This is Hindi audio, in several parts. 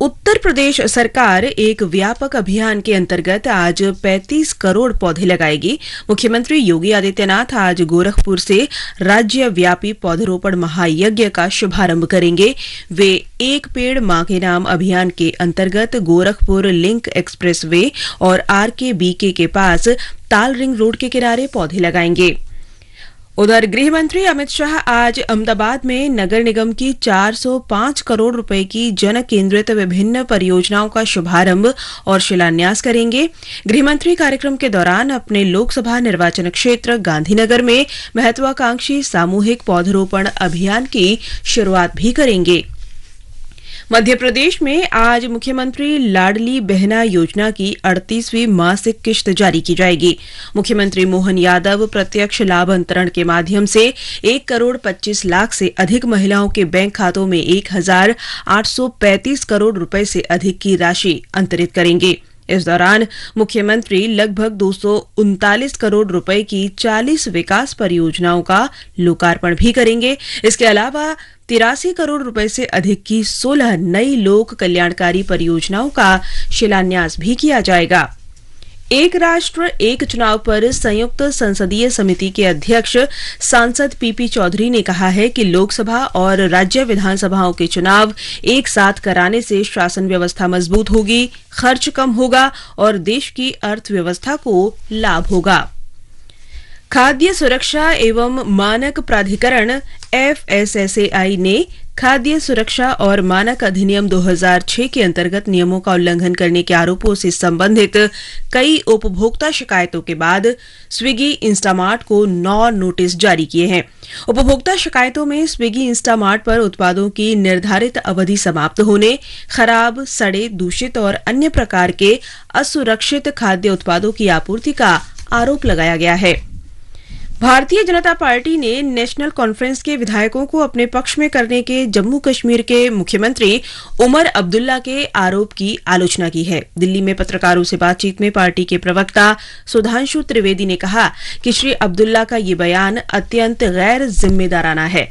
उत्तर प्रदेश सरकार एक व्यापक अभियान के अंतर्गत आज 35 करोड़ पौधे लगाएगी। मुख्यमंत्री योगी आदित्यनाथ आज गोरखपुर से राज्यव्यापी पौधरोपण महायज्ञ का शुभारंभ करेंगे। वे एक पेड़ मां के नाम अभियान के अंतर्गत गोरखपुर लिंक एक्सप्रेसवे और RKBK के पास ताल रिंग रोड के किनारे पौधे लगाएंगे। उधर गृह मंत्री अमित शाह आज अहमदाबाद में नगर निगम की 405 करोड़ रुपए की जन केंद्रित विभिन्न परियोजनाओं का शुभारंभ और शिलान्यास करेंगे। गृह मंत्री कार्यक्रम के दौरान अपने लोकसभा निर्वाचन क्षेत्र गांधीनगर में महत्वाकांक्षी सामूहिक पौधरोपण अभियान की शुरुआत भी करेंगे। मध्य प्रदेश में आज मुख्यमंत्री लाडली बहना योजना की 38वीं मासिक किश्त जारी की जाएगी। मुख्यमंत्री मोहन यादव प्रत्यक्ष लाभ अंतरण के माध्यम से 1 करोड़ 25 लाख से अधिक महिलाओं के बैंक खातों में 1,835 करोड़ रुपए से अधिक की राशि अंतरित करेंगे। इस दौरान मुख्यमंत्री लगभग 239 करोड़ रुपए की 40 विकास परियोजनाओं का लोकार्पण भी करेंगे। इसके अलावा 83 करोड़ रुपए से अधिक की 16 नई लोक कल्याणकारी परियोजनाओं का शिलान्यास भी किया जाएगा। एक राष्ट्र एक चुनाव पर संयुक्त संसदीय समिति के अध्यक्ष सांसद पीपी चौधरी ने कहा है कि लोकसभा और राज्य विधानसभाओं के चुनाव एक साथ कराने से शासन व्यवस्था मजबूत होगी, खर्च कम होगा और देश की अर्थव्यवस्था को लाभ होगा। खाद्य सुरक्षा एवं मानक प्राधिकरण FSSAI ने खाद्य सुरक्षा और मानक अधिनियम 2006 के अंतर्गत नियमों का उल्लंघन करने के आरोपों से संबंधित कई उपभोक्ता शिकायतों के बाद स्विगी इंस्टामार्ट को 9 नोटिस जारी किए हैं। उपभोक्ता शिकायतों में स्विगी इंस्टामार्ट पर उत्पादों की निर्धारित अवधि समाप्त होने, खराब, सड़े, दूषित और अन्य प्रकार के असुरक्षित खाद्य उत्पादों की आपूर्ति का आरोप लगाया गया है। भारतीय जनता पार्टी ने नेशनल कॉन्फ्रेंस के विधायकों को अपने पक्ष में करने के जम्मू कश्मीर के मुख्यमंत्री उमर अब्दुल्ला के आरोप की आलोचना की है। दिल्ली में पत्रकारों से बातचीत में पार्टी के प्रवक्ता सुधांशु त्रिवेदी ने कहा कि श्री अब्दुल्ला का ये बयान अत्यंत गैर जिम्मेदाराना है।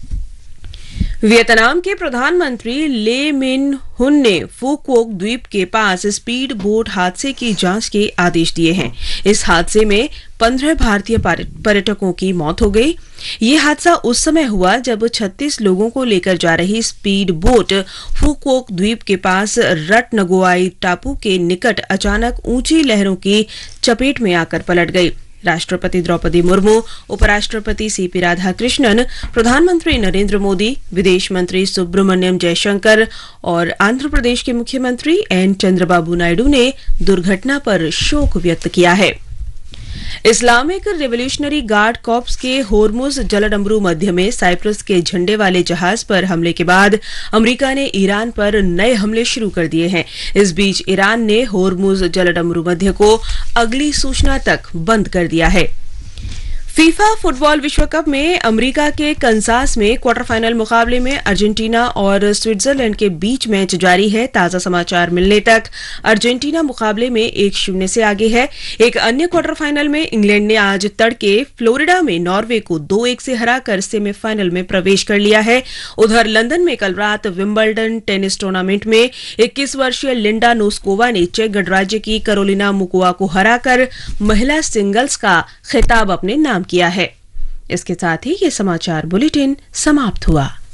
वियतनाम के प्रधानमंत्री ले मिन हुन ने फुकोक द्वीप के पास स्पीड बोट हादसे की जांच के आदेश दिए हैं। इस हादसे में 15 भारतीय पर्यटकों की मौत हो गई। ये हादसा उस समय हुआ जब 36 लोगों को लेकर जा रही स्पीड बोट फुकोक द्वीप के पास रटनगोआई टापू के निकट अचानक ऊंची लहरों की चपेट में आकर पलट गई। राष्ट्रपति द्रौपदी मुर्मू, उपराष्ट्रपति CP राधाकृष्णन, प्रधानमंत्री नरेंद्र मोदी, विदेश मंत्री सुब्रमण्यम जयशंकर और आंध्र प्रदेश के मुख्यमंत्री N चंद्रबाबू नायडू ने दुर्घटना पर शोक व्यक्त किया है। इस्लामिक रिवोल्यूशनरी गार्ड कॉर्प्स के होर्मुज जलडमरू मध्य में साइप्रस के झंडे वाले जहाज पर हमले के बाद अमेरिका ने ईरान पर नए हमले शुरू कर दिए हैं। इस बीच ईरान ने होर्मुज जलडमरू मध्य को अगली सूचना तक बंद कर दिया है। फीफा फुटबॉल विश्व कप में अमेरिका के कंसास में क्वार्टर फाइनल मुकाबले में अर्जेंटीना और स्विट्जरलैंड के बीच मैच जारी है। ताजा समाचार मिलने तक अर्जेंटीना मुकाबले में 1-0 से आगे है। एक अन्य क्वार्टर फाइनल में इंग्लैंड ने आज तड़के फ्लोरिडा में नॉर्वे को 2-1 से हराकर सेमीफाइनल में प्रवेश कर लिया है। उधर लंदन में कल रात विंबलडन टेनिस टूर्नामेंट में 21 वर्षीय लिंडा नोस्कोवा ने चेक गणराज्य की कैरोलिना मुकोवा को हराकर महिला सिंगल्स का खिताब अपने नाम किया है। इसके साथ ही ये समाचार बुलेटिन समाप्त हुआ।